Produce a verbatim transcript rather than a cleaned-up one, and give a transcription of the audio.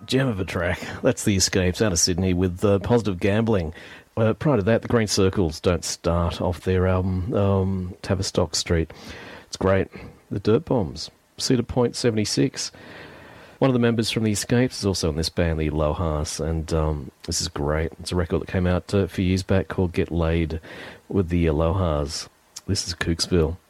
Gem of a track. That's The Escapes out of Sydney with uh, Positive Gambling. Uh, prior to that, the Green Circles Don't Start off their album, um, Tavistock Street. It's great. The Dirt Bombs, Cedar Point seventy-six. One of the members from The Escapes is also in this band, the Lohas, and um, this is great. It's a record that came out uh, a few years back called Get Laid with the Lohas. This is Cooksville.